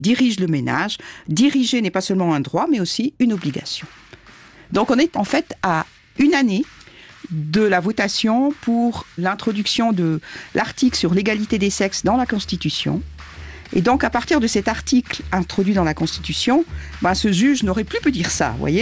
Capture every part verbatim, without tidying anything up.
dirige le ménage. Diriger n'est pas seulement un droit, mais aussi une obligation. Donc on est en fait à une année de la votation pour l'introduction de l'article sur l'égalité des sexes dans la Constitution. Et donc, à partir de cet article introduit dans la Constitution, ben, ce juge n'aurait plus pu dire ça, vous voyez ?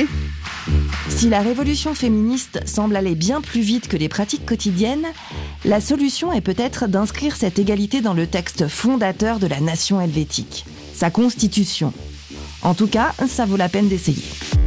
Si la révolution féministe semble aller bien plus vite que les pratiques quotidiennes, la solution est peut-être d'inscrire cette égalité dans le texte fondateur de la nation helvétique, sa Constitution. En tout cas, ça vaut la peine d'essayer.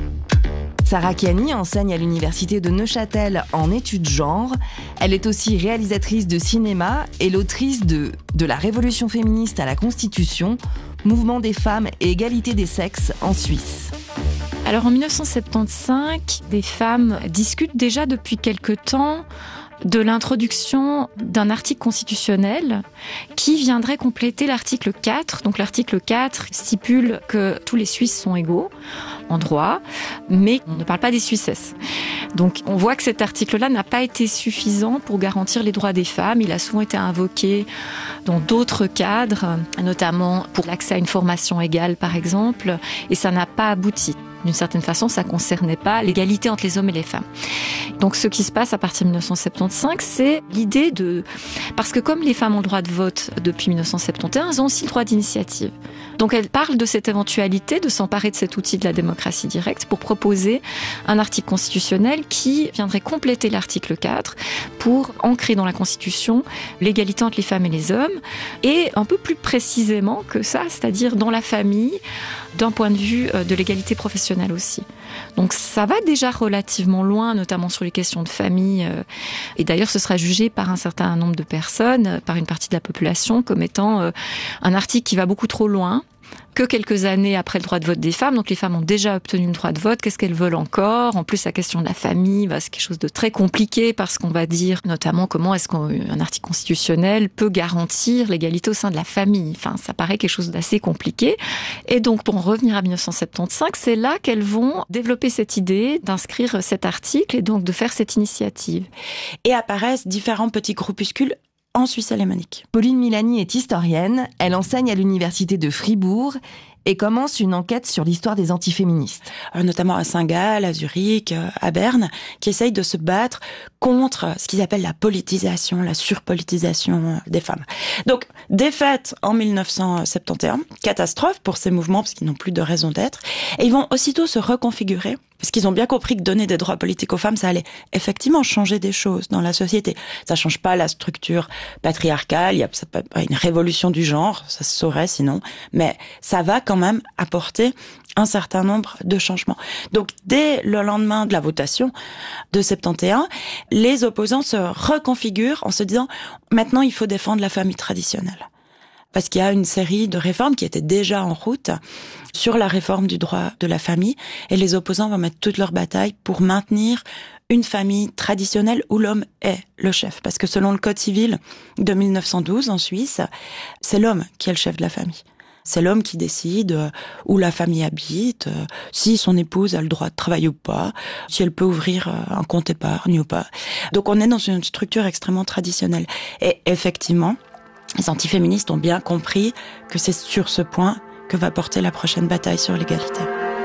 Sarah Kiani enseigne à l'université de Neuchâtel en études genre. Elle est aussi réalisatrice de cinéma et l'autrice de « De la révolution féministe à la Constitution, mouvement des femmes et égalité des sexes en Suisse ». Alors en dix-neuf cent soixante-quinze, des femmes discutent déjà depuis quelque temps de l'introduction d'un article constitutionnel qui viendrait compléter l'article quatre. Donc l'article quatre stipule que tous les Suisses sont égaux en droit, mais on ne parle pas des Suissesses. Donc on voit que cet article-là n'a pas été suffisant pour garantir les droits des femmes. Il a souvent été invoqué dans d'autres cadres, notamment pour l'accès à une formation égale par exemple, et ça n'a pas abouti. D'une certaine façon, ça ne concernait pas l'égalité entre les hommes et les femmes. Donc ce qui se passe à partir de dix-neuf cent soixante-quinze, c'est l'idée de... Parce que comme les femmes ont le droit de vote depuis dix-neuf cent soixante et onze, elles ont aussi le droit d'initiative. Donc elles parlent de cette éventualité de s'emparer de cet outil de la démocratie directe pour proposer un article constitutionnel qui viendrait compléter l'article quatre pour ancrer dans la Constitution l'égalité entre les femmes et les hommes, et un peu plus précisément que ça, c'est-à-dire dans la famille, d'un point de vue de l'égalité professionnelle aussi. Donc ça va déjà relativement loin, notamment sur les questions de famille. Et d'ailleurs, ce sera jugé par un certain nombre de personnes, par une partie de la population, comme étant un article qui va beaucoup trop loin, que quelques années après le droit de vote des femmes. Donc les femmes ont déjà obtenu le droit de vote. Qu'est-ce qu'elles veulent encore ? En plus, la question de la famille, bah, c'est quelque chose de très compliqué parce qu'on va dire notamment comment est-ce qu'un article constitutionnel peut garantir l'égalité au sein de la famille. Enfin, ça paraît quelque chose d'assez compliqué. Et donc, pour en revenir à dix-neuf cent soixante-quinze, c'est là qu'elles vont développer cette idée d'inscrire cet article et donc de faire cette initiative. Et apparaissent différents petits groupuscules en Suisse alémanique. Pauline Milani est historienne, elle enseigne à l'université de Fribourg et commence une enquête sur l'histoire des antiféministes. Euh, notamment à Saint-Gall, à Zurich, euh, à Berne, qui essayent de se battre contre ce qu'ils appellent la politisation, la surpolitisation des femmes. Donc, défaite en dix-neuf cent soixante et onze, catastrophe pour ces mouvements parce qu'ils n'ont plus de raison d'être, et ils vont aussitôt se reconfigurer parce qu'ils ont bien compris que donner des droits politiques aux femmes, ça allait effectivement changer des choses dans la société. Ça change pas la structure patriarcale, il y a ça peut pas une révolution du genre, ça se saurait sinon, mais ça va quand même apporter un certain nombre de changements. Donc, dès le lendemain de la votation de soixante et onze, les opposants se reconfigurent en se disant « maintenant, il faut défendre la famille traditionnelle ». Parce qu'il y a une série de réformes qui étaient déjà en route sur la réforme du droit de la famille, et les opposants vont mettre toute leur bataille pour maintenir une famille traditionnelle où l'homme est le chef. Parce que selon le Code civil de dix-neuf cent douze en Suisse, c'est l'homme qui est le chef de la famille. C'est l'homme qui décide où la famille habite, si son épouse a le droit de travailler ou pas, si elle peut ouvrir un compte épargne ou pas. Donc on est dans une structure extrêmement traditionnelle. Et effectivement, les antiféministes ont bien compris que c'est sur ce point que va porter la prochaine bataille sur l'égalité.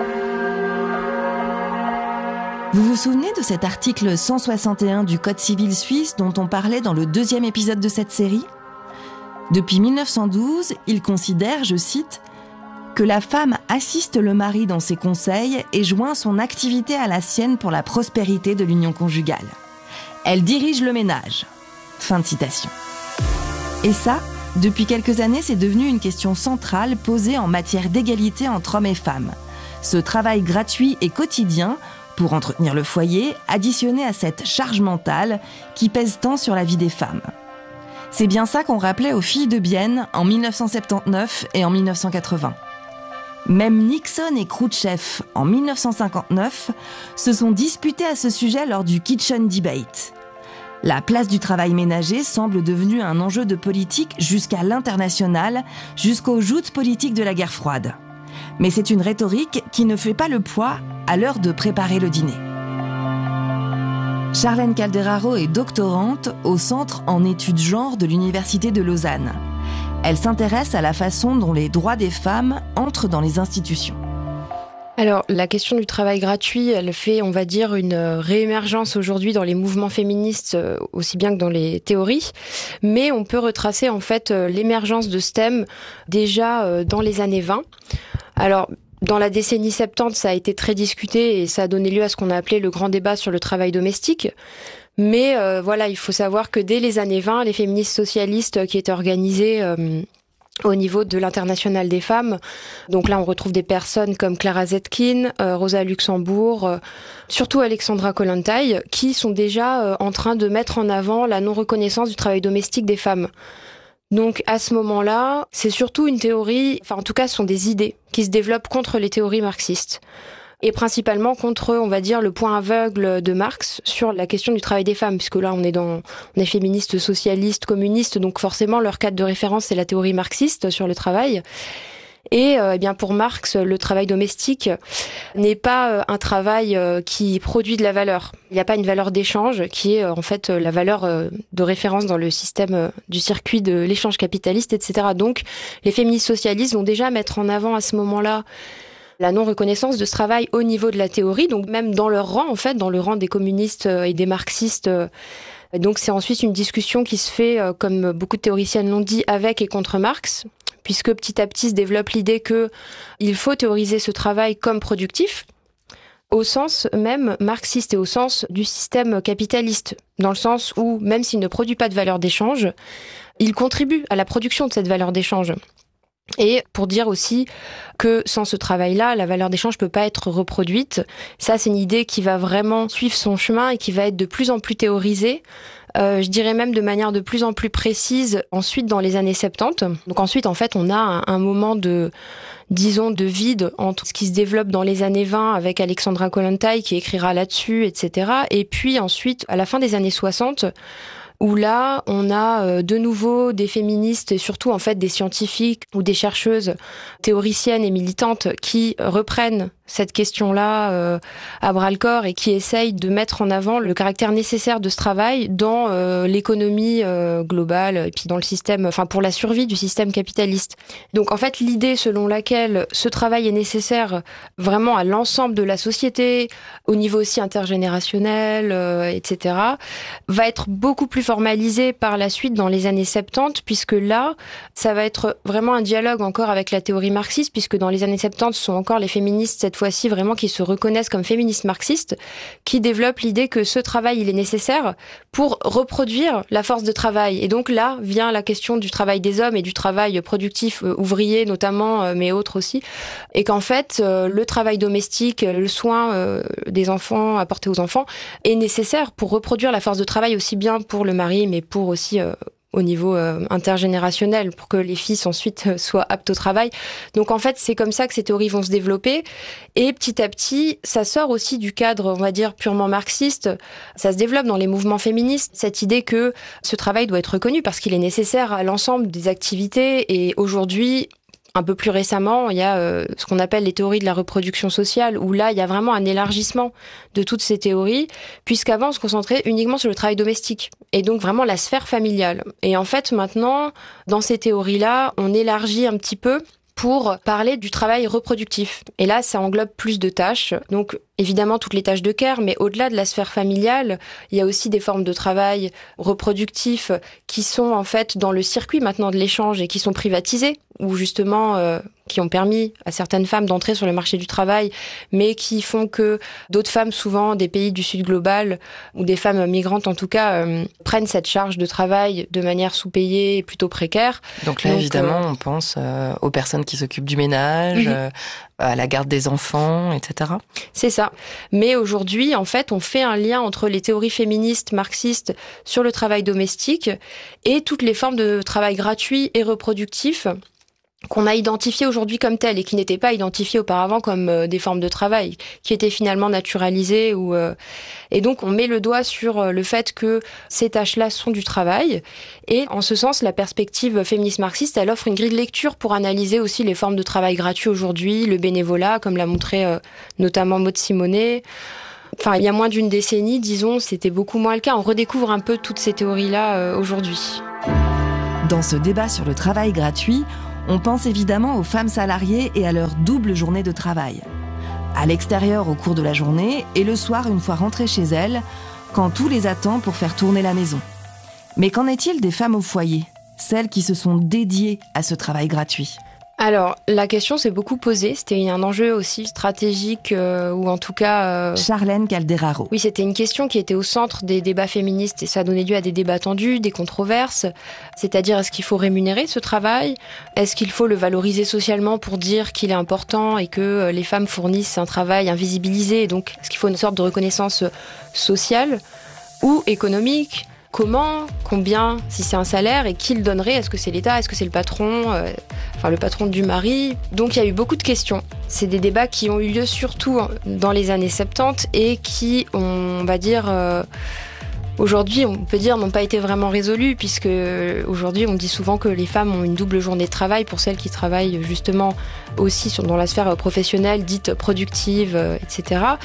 Vous vous souvenez de cet article cent soixante et un du Code civil suisse dont on parlait dans le deuxième épisode de cette série ? Depuis dix-neuf cent douze, il considère, je cite, que la femme assiste le mari dans ses conseils et joint son activité à la sienne pour la prospérité de l'union conjugale. Elle dirige le ménage. Fin de citation. Et ça, depuis quelques années, c'est devenu une question centrale posée en matière d'égalité entre hommes et femmes. Ce travail gratuit et quotidien pour entretenir le foyer, additionné à cette charge mentale qui pèse tant sur la vie des femmes. C'est bien ça qu'on rappelait aux filles de Bienne en dix-neuf cent soixante-dix-neuf et en dix-neuf cent quatre-vingts. Même Nixon et Khrouchtchev, en dix-neuf cent cinquante-neuf, se sont disputés à ce sujet lors du Kitchen Debate. La place du travail ménager semble devenue un enjeu de politique jusqu'à l'international, jusqu'aux joutes politiques de la guerre froide. Mais c'est une rhétorique qui ne fait pas le poids à l'heure de préparer le dîner. Charlène Calderaro est doctorante au Centre en études genre de l'Université de Lausanne. Elle s'intéresse à la façon dont les droits des femmes entrent dans les institutions. Alors, la question du travail gratuit, elle fait, on va dire, une réémergence aujourd'hui dans les mouvements féministes, aussi bien que dans les théories. Mais on peut retracer, en fait, l'émergence de ce thème déjà dans les années vingt. Alors, dans la décennie soixante-dix, ça a été très discuté et ça a donné lieu à ce qu'on a appelé le grand débat sur le travail domestique. Mais euh, voilà, il faut savoir que dès les années vingt, les féministes socialistes qui étaient organisées euh, au niveau de l'Internationale des femmes, donc là on retrouve des personnes comme Clara Zetkin, euh, Rosa Luxembourg, euh, surtout Alexandra Kollontai, qui sont déjà euh, en train de mettre en avant la non-reconnaissance du travail domestique des femmes. Donc à ce moment-là, c'est surtout une théorie, enfin en tout cas ce sont des idées qui se développent contre les théories marxistes. Et principalement contre, on va dire, le point aveugle de Marx sur la question du travail des femmes, puisque là, on est dans, on est féministes, socialistes, communistes, donc forcément, leur cadre de référence, c'est la théorie marxiste sur le travail. Et euh, eh bien pour Marx, le travail domestique n'est pas euh, un travail euh, qui produit de la valeur. Il n'y a pas une valeur d'échange qui est euh, en fait euh, la valeur euh, de référence dans le système euh, du circuit de l'échange capitaliste, et cetera. Donc, les féministes socialistes vont déjà mettre en avant à ce moment-là la non-reconnaissance de ce travail au niveau de la théorie, donc même dans leur rang, en fait, dans le rang des communistes et des marxistes. Donc c'est ensuite une discussion qui se fait, comme beaucoup de théoriciennes l'ont dit, avec et contre Marx, puisque petit à petit se développe l'idée qu'il faut théoriser ce travail comme productif, au sens même marxiste et au sens du système capitaliste, dans le sens où, même s'il ne produit pas de valeur d'échange, il contribue à la production de cette valeur d'échange. Et pour dire aussi que sans ce travail-là, la valeur d'échange ne peut pas être reproduite. Ça, c'est une idée qui va vraiment suivre son chemin et qui va être de plus en plus théorisée. Euh, je dirais même de manière de plus en plus précise ensuite dans les années soixante-dix. Donc ensuite, en fait, on a un, un moment de, disons, de vide entre ce qui se développe dans les années vingt avec Alexandra Kollontai qui écrira là-dessus, et cetera. Et puis ensuite, à la fin des années soixante, où là, on a euh, de nouveau des féministes et surtout en fait des scientifiques ou des chercheuses théoriciennes et militantes qui reprennent cette question-là euh, à bras-le-corps et qui essayent de mettre en avant le caractère nécessaire de ce travail dans euh, l'économie euh, globale et puis dans le système, enfin pour la survie du système capitaliste. Donc en fait, l'idée selon laquelle ce travail est nécessaire vraiment à l'ensemble de la société, au niveau aussi intergénérationnel, euh, et cetera, va être beaucoup plus formalisée par la suite dans les années soixante-dix, puisque là, ça va être vraiment un dialogue encore avec la théorie marxiste, puisque dans les années soixante-dix, ce sont encore les féministes cette fois-ci vraiment qui se reconnaissent comme féministes marxistes, qui développent l'idée que ce travail, il est nécessaire pour reproduire la force de travail. Et donc là vient la question du travail des hommes et du travail productif euh, ouvrier notamment, euh, mais autres aussi. Et qu'en fait, euh, le travail domestique, le soin euh, des enfants, apporté aux enfants, est nécessaire pour reproduire la force de travail aussi bien pour le mari, mais pour aussi... Euh, au niveau euh, intergénérationnel, pour que les fils ensuite euh, soient aptes au travail. Donc en fait, c'est comme ça que ces théories vont se développer. Et petit à petit, ça sort aussi du cadre, on va dire, purement marxiste. Ça se développe dans les mouvements féministes, cette idée que ce travail doit être reconnu parce qu'il est nécessaire à l'ensemble des activités. Et aujourd'hui, un peu plus récemment, il y a euh, ce qu'on appelle les théories de la reproduction sociale, où là, il y a vraiment un élargissement de toutes ces théories, puisqu'avant, on se concentrait uniquement sur le travail domestique, et donc vraiment la sphère familiale. Et en fait, maintenant, dans ces théories-là, on élargit un petit peu pour parler du travail reproductif. Et là, ça englobe plus de tâches. Donc, évidemment, toutes les tâches de care, mais au-delà de la sphère familiale, il y a aussi des formes de travail reproductif qui sont en fait dans le circuit maintenant de l'échange et qui sont privatisées, ou justement euh, qui ont permis à certaines femmes d'entrer sur le marché du travail, mais qui font que d'autres femmes, souvent des pays du Sud global, ou des femmes migrantes en tout cas, euh, prennent cette charge de travail de manière sous-payée et plutôt précaire. Donc là, Donc, évidemment, euh... on pense euh, aux personnes qui s'occupent du ménage, mmh. euh, à la garde des enfants, et cetera. C'est ça. Mais aujourd'hui, en fait, on fait un lien entre les théories féministes, marxistes sur le travail domestique et toutes les formes de travail gratuit et reproductif qu'on a identifiées aujourd'hui comme telles et qui n'étaient pas identifiées auparavant comme euh, des formes de travail, qui étaient finalement naturalisées. Ou, euh... Et donc, on met le doigt sur euh, le fait que ces tâches-là sont du travail. Et en ce sens, la perspective féministe marxiste, elle offre une grille de lecture pour analyser aussi les formes de travail gratuit aujourd'hui, le bénévolat, comme l'a montré euh, notamment Maud Simonet. Enfin, il y a moins d'une décennie, disons, c'était beaucoup moins le cas. On redécouvre un peu toutes ces théories-là euh, aujourd'hui. Dans ce débat sur le travail gratuit, on pense évidemment aux femmes salariées et à leur double journée de travail. À l'extérieur au cours de la journée et le soir une fois rentrées chez elles, quand tout les attend pour faire tourner la maison. Mais qu'en est-il des femmes au foyer, celles qui se sont dédiées à ce travail gratuit ? Alors, la question s'est beaucoup posée. C'était un enjeu aussi stratégique, euh, ou en tout cas... Euh... Charlène Calderaro. Oui, c'était une question qui était au centre des débats féministes et ça a donné lieu à des débats tendus, des controverses. C'est-à-dire, est-ce qu'il faut rémunérer ce travail ? Est-ce qu'il faut le valoriser socialement pour dire qu'il est important et que les femmes fournissent un travail invisibilisé ? Et donc, est-ce qu'il faut une sorte de reconnaissance sociale ou économique ? Comment, combien, si c'est un salaire et qui le donnerait ? Est-ce que c'est l'État ? Est-ce que c'est le patron ? euh, Enfin, le patron du mari. Donc, il y a eu beaucoup de questions. C'est des débats qui ont eu lieu surtout dans les années soixante-dix et qui, on va dire, euh, aujourd'hui, on peut dire, n'ont pas été vraiment résolus puisque aujourd'hui, on dit souvent que les femmes ont une double journée de travail pour celles qui travaillent justement aussi dans la sphère professionnelle, dite productive, et cetera.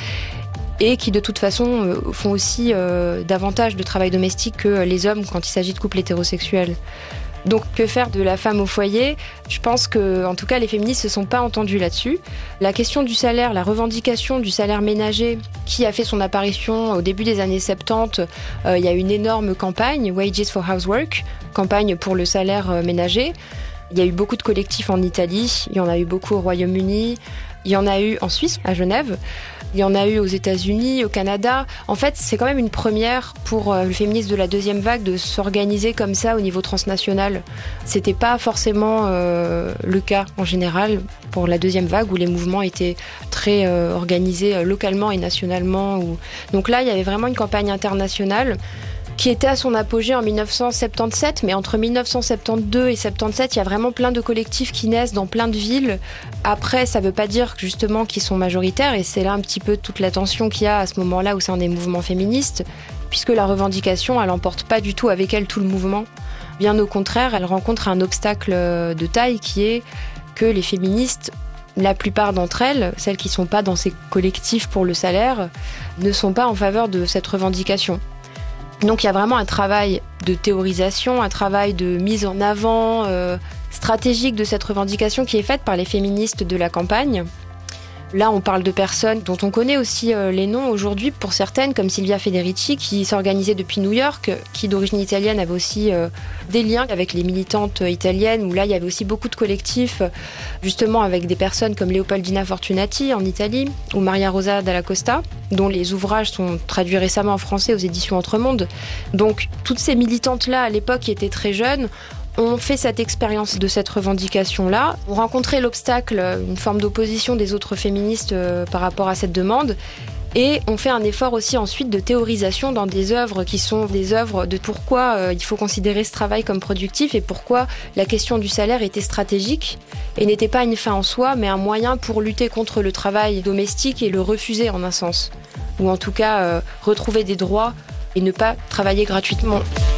Et qui de toute façon font aussi euh, davantage de travail domestique que les hommes quand il s'agit de couples hétérosexuels. Donc que faire de la femme au foyer ? Je pense que, en tout cas, les féministes ne se sont pas entendues là-dessus. La question du salaire, la revendication du salaire ménager, qui a fait son apparition au début des années soixante-dix, euh, il y a eu une énorme campagne, Wages for Housework, campagne pour le salaire euh, ménager. Il y a eu beaucoup de collectifs en Italie, il y en a eu beaucoup au Royaume-Uni, il y en a eu en Suisse, à Genève. Il y en a eu aux États-Unis, au Canada. En fait, c'est quand même une première pour le féminisme de la deuxième vague de s'organiser comme ça au niveau transnational. C'était pas forcément euh, le cas en général pour la deuxième vague où les mouvements étaient très euh, organisés localement et nationalement. Où... Donc là, il y avait vraiment une campagne internationale qui était à son apogée en dix-neuf cent soixante-dix-sept, mais entre dix-neuf cent soixante-douze et soixante-dix-sept, il y a vraiment plein de collectifs qui naissent dans plein de villes. Après, ça ne veut pas dire justement qu'ils sont majoritaires, et c'est là un petit peu toute la tension qu'il y a à ce moment-là au sein des mouvements féministes, puisque la revendication, elle n'emporte pas du tout avec elle tout le mouvement. Bien au contraire, elle rencontre un obstacle de taille qui est que les féministes, la plupart d'entre elles, celles qui ne sont pas dans ces collectifs pour le salaire, ne sont pas en faveur de cette revendication. Donc il y a vraiment un travail de théorisation, un travail de mise en avant euh, stratégique de cette revendication qui est faite par les féministes de la campagne. Là, on parle de personnes dont on connaît aussi euh, les noms aujourd'hui pour certaines, comme Silvia Federici, qui s'organisait depuis New York, qui d'origine italienne avait aussi euh, des liens avec les militantes italiennes, où là, il y avait aussi beaucoup de collectifs, justement avec des personnes comme Leopoldina Fortunati en Italie, ou Maria Rosa Dalla Costa, dont les ouvrages sont traduits récemment en français aux éditions Entremonde. Donc, toutes ces militantes-là, à l'époque, qui étaient très jeunes, on fait cette expérience de cette revendication-là. On rencontrait l'obstacle, une forme d'opposition des autres féministes euh, par rapport à cette demande. Et on fait un effort aussi ensuite de théorisation dans des œuvres qui sont des œuvres de pourquoi euh, il faut considérer ce travail comme productif et pourquoi la question du salaire était stratégique et n'était pas une fin en soi, mais un moyen pour lutter contre le travail domestique et le refuser en un sens. Ou en tout cas, euh, retrouver des droits et ne pas travailler gratuitement.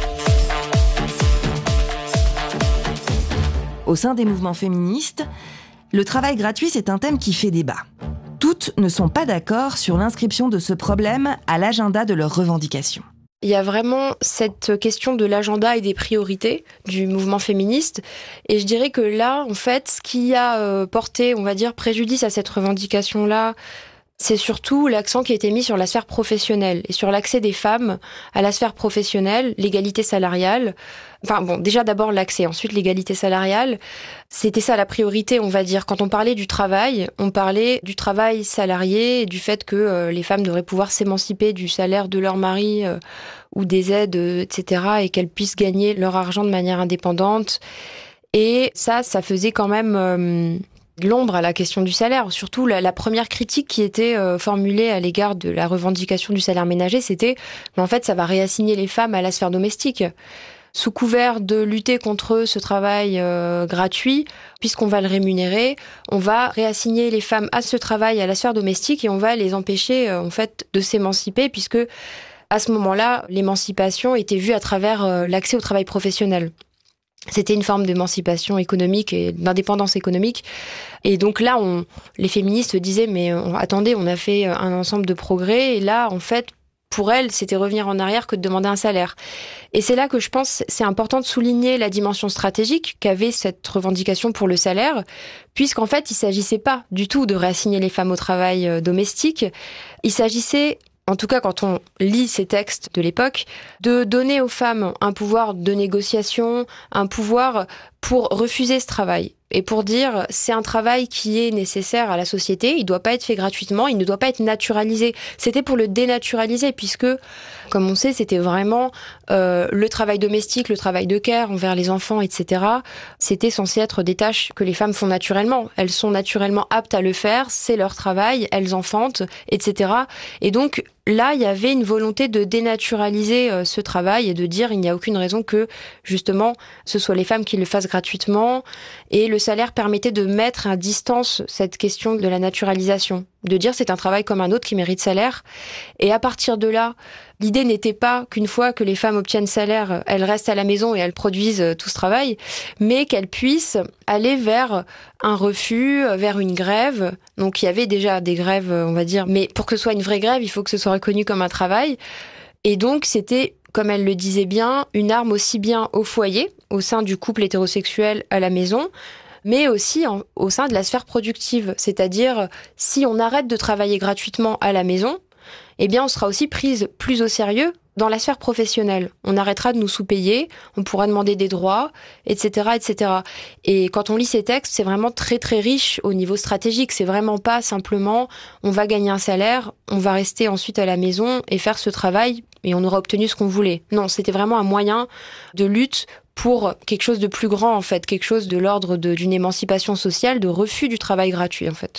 Au sein des mouvements féministes, le travail gratuit, c'est un thème qui fait débat. Toutes ne sont pas d'accord sur l'inscription de ce problème à l'agenda de leurs revendications. Il y a vraiment cette question de l'agenda et des priorités du mouvement féministe. Et je dirais que là, en fait, ce qui a porté, on va dire, préjudice à cette revendication-là, c'est surtout l'accent qui a été mis sur la sphère professionnelle et sur l'accès des femmes à la sphère professionnelle, l'égalité salariale. Enfin bon, déjà d'abord l'accès, ensuite l'égalité salariale. C'était ça la priorité, on va dire. Quand on parlait du travail, on parlait du travail salarié et du fait que euh, les femmes devraient pouvoir s'émanciper du salaire de leur mari euh, ou des aides, euh, et cetera, et qu'elles puissent gagner leur argent de manière indépendante. Et ça, ça faisait quand même... Euh, l'ombre à la question du salaire. Surtout, la, la première critique qui était euh, formulée à l'égard de la revendication du salaire ménager, c'était mais en fait, ça va réassigner les femmes à la sphère domestique. Sous couvert de lutter contre ce travail euh, gratuit, puisqu'on va le rémunérer, on va réassigner les femmes à ce travail, à la sphère domestique, et on va les empêcher euh, en fait de s'émanciper, puisque à ce moment-là, l'émancipation était vue à travers euh, l'accès au travail professionnel. C'était une forme d'émancipation économique et d'indépendance économique. Et donc là, on, les féministes disaient, mais on, attendez, on a fait un ensemble de progrès. Et là, en fait, pour elle, c'était revenir en arrière que de demander un salaire. Et c'est là que je pense c'est important de souligner la dimension stratégique qu'avait cette revendication pour le salaire, puisqu'en fait, il ne s'agissait pas du tout de réassigner les femmes au travail domestique. Il s'agissait, en tout cas quand on lit ces textes de l'époque, de donner aux femmes un pouvoir de négociation, un pouvoir pour refuser ce travail. Et pour dire, c'est un travail qui est nécessaire à la société, il ne doit pas être fait gratuitement, il ne doit pas être naturalisé. C'était pour le dénaturaliser, puisque, comme on sait, c'était vraiment euh, le travail domestique, le travail de care envers les enfants, et cetera. C'était censé être des tâches que les femmes font naturellement. Elles sont naturellement aptes à le faire, c'est leur travail, elles enfantent, et cetera. Et donc, là, il y avait une volonté de dénaturaliser euh, ce travail et de dire, il n'y a aucune raison que, justement, ce soit les femmes qui le fassent gratuitement. Et le salaire permettait de mettre à distance cette question de la naturalisation, de dire c'est un travail comme un autre qui mérite salaire. Et à partir de là, l'idée n'était pas qu'une fois que les femmes obtiennent salaire, elles restent à la maison et elles produisent tout ce travail, mais qu'elles puissent aller vers un refus, vers une grève. Donc il y avait déjà des grèves, on va dire, mais pour que ce soit une vraie grève, il faut que ce soit reconnu comme un travail. Et donc c'était, comme elle le disait bien, une arme aussi bien au foyer, au sein du couple hétérosexuel à la maison, mais aussi en, au sein de la sphère productive. C'est-à-dire, si on arrête de travailler gratuitement à la maison, eh bien, on sera aussi prise plus au sérieux dans la sphère professionnelle. On arrêtera de nous sous-payer, on pourra demander des droits, et cetera, et cetera. Et quand on lit ces textes, c'est vraiment très, très riche au niveau stratégique. C'est vraiment pas simplement, on va gagner un salaire, on va rester ensuite à la maison et faire ce travail, et on aura obtenu ce qu'on voulait. Non, c'était vraiment un moyen de lutte pour quelque chose de plus grand, en fait, quelque chose de l'ordre de, d'une émancipation sociale, de refus du travail gratuit, en fait.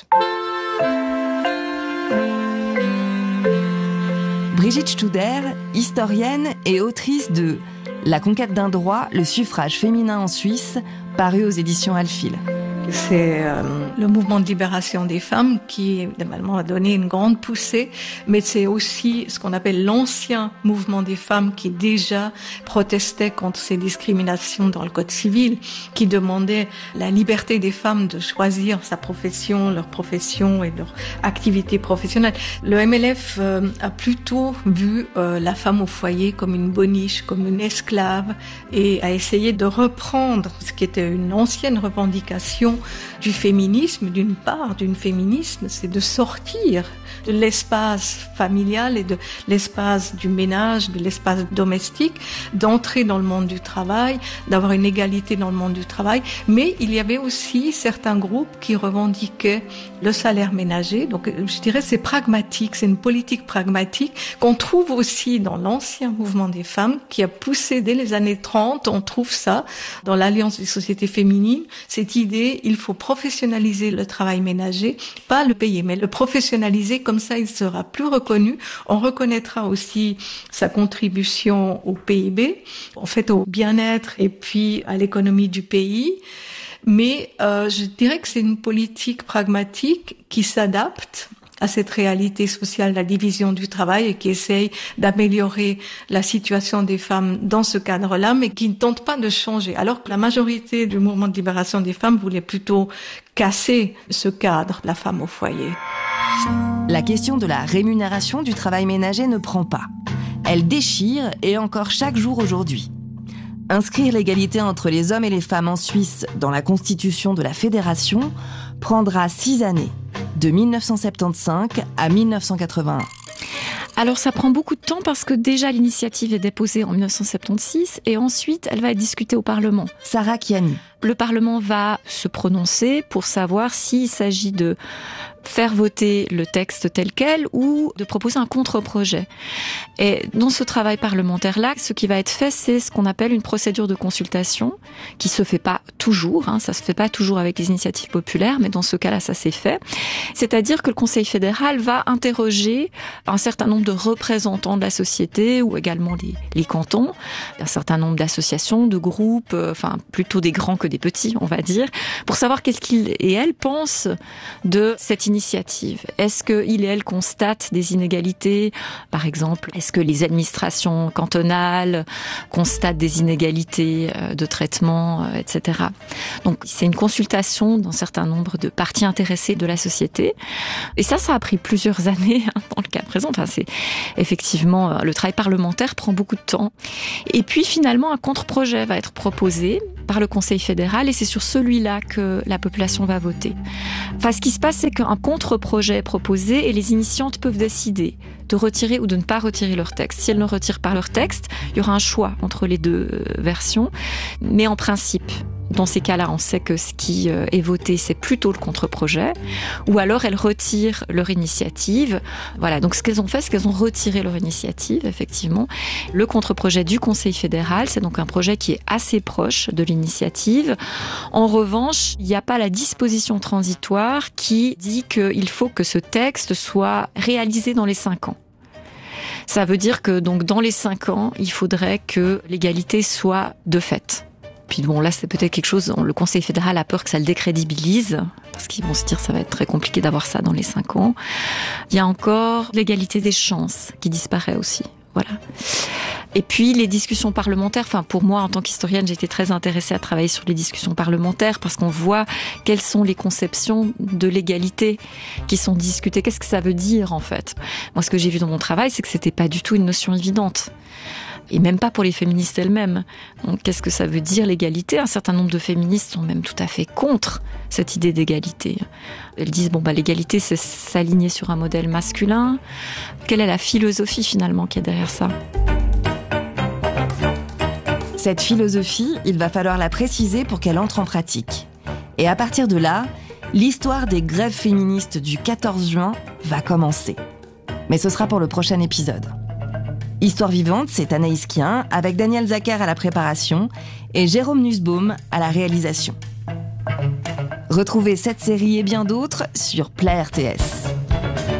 Brigitte Studer, historienne et autrice de La conquête d'un droit, le suffrage féminin en Suisse, paru aux éditions Alphil. C'est euh, le mouvement de libération des femmes qui, évidemment, a donné une grande poussée, mais c'est aussi ce qu'on appelle l'ancien mouvement des femmes qui déjà protestait contre ces discriminations dans le Code civil, qui demandait la liberté des femmes de choisir sa profession, leur profession et leur activité professionnelle. Le M L F euh, a plutôt vu euh, la femme au foyer comme une boniche, comme une esclave, et a essayé de reprendre ce qui était une ancienne revendication du féminisme, d'une part, d'une féminisme, c'est de sortir de l'espace familial et de l'espace du ménage, de l'espace domestique, d'entrer dans le monde du travail, d'avoir une égalité dans le monde du travail. Mais il y avait aussi certains groupes qui revendiquaient le salaire ménager. Donc, je dirais, c'est pragmatique, c'est une politique pragmatique qu'on trouve aussi dans l'ancien mouvement des femmes qui a poussé dès les années trente. On trouve ça dans l'Alliance des sociétés féminines, cette idée, il faut professionnaliser le travail ménager, pas le payer, mais le professionnaliser, comme ça il sera plus reconnu. On reconnaîtra aussi sa contribution au P I B, en fait au bien-être et puis à l'économie du pays. Mais euh, je dirais que c'est une politique pragmatique qui s'adapte à cette réalité sociale, la division du travail, et qui essaye d'améliorer la situation des femmes dans ce cadre-là, mais qui ne tente pas de changer. Alors que la majorité du mouvement de libération des femmes voulait plutôt casser ce cadre, la femme au foyer. La question de la rémunération du travail ménager ne prend pas. Elle déchire, et encore chaque jour aujourd'hui. Inscrire l'égalité entre les hommes et les femmes en Suisse dans la constitution de la fédération prendra six années, de mille neuf cent soixante-quinze à mille neuf cent quatre-vingt-un. Alors ça prend beaucoup de temps parce que déjà l'initiative est déposée en mille neuf cent soixante-seize et ensuite elle va être discutée au Parlement. Sarah Kiani. Le Parlement va se prononcer pour savoir s'il s'agit de faire voter le texte tel quel ou de proposer un contre-projet. Et dans ce travail parlementaire-là, ce qui va être fait, c'est ce qu'on appelle une procédure de consultation, qui se fait pas toujours, hein, ça se fait pas toujours avec les initiatives populaires, mais dans ce cas-là, ça s'est fait. C'est-à-dire que le Conseil fédéral va interroger un certain nombre de représentants de la société, ou également les, les cantons, un certain nombre d'associations, de groupes, euh, enfin plutôt des grands que des petits, on va dire, pour savoir qu'est-ce qu'ils et elles pensent de cette initiative. Est-ce qu'ils et elles constatent des inégalités? Par exemple, est-ce que les administrations cantonales constatent des inégalités de traitement, et cetera. Donc, c'est une consultation d'un certain nombre de parties intéressées de la société. Et ça, ça a pris plusieurs années, hein, dans le cas présent. Enfin, c'est effectivement, le travail parlementaire prend beaucoup de temps. Et puis, finalement, un contre-projet va être proposé par le Conseil fédéral et c'est sur celui-là que la population va voter. Enfin, ce qui se passe, c'est qu'un contre-projet est proposé et les initiantes peuvent décider de retirer ou de ne pas retirer leur texte. Si elles ne retirent pas leur texte, il y aura un choix entre les deux versions. Mais en principe, dans ces cas-là, on sait que ce qui est voté, c'est plutôt le contre-projet. Ou alors, elles retirent leur initiative. Voilà, donc ce qu'elles ont fait, c'est qu'elles ont retiré leur initiative, effectivement. Le contre-projet du Conseil fédéral, c'est donc un projet qui est assez proche de l'initiative. En revanche, il n'y a pas la disposition transitoire qui dit qu'il faut que ce texte soit réalisé dans les cinq ans. Ça veut dire que donc dans les cinq ans, il faudrait que l'égalité soit de fait. Puis bon, là, c'est peut-être quelque chose, le Conseil fédéral a peur que ça le décrédibilise, parce qu'ils vont se dire que ça va être très compliqué d'avoir ça dans les cinq ans. Il y a encore l'égalité des chances qui disparaît aussi. Voilà. Et puis les discussions parlementaires, enfin pour moi en tant qu'historienne, j'étais très intéressée à travailler sur les discussions parlementaires parce qu'on voit quelles sont les conceptions de l'égalité qui sont discutées. Qu'est-ce que ça veut dire en fait? Moi, ce que j'ai vu dans mon travail, c'est que c'était pas du tout une notion évidente. Et même pas pour les féministes elles-mêmes. Donc, qu'est-ce que ça veut dire l'égalité? Un certain nombre de féministes sont même tout à fait contre cette idée d'égalité. Elles disent, bon, bah, l'égalité, c'est s'aligner sur un modèle masculin. Quelle est la philosophie, finalement, qui est derrière ça? Cette philosophie, il va falloir la préciser pour qu'elle entre en pratique. Et à partir de là, l'histoire des grèves féministes du quatorze juin va commencer. Mais ce sera pour le prochain épisode. Histoire vivante, c'est Anaïs Kien, avec Daniel Zacher à la préparation et Jérôme Nussbaum à la réalisation. Retrouvez cette série et bien d'autres sur Play R T S.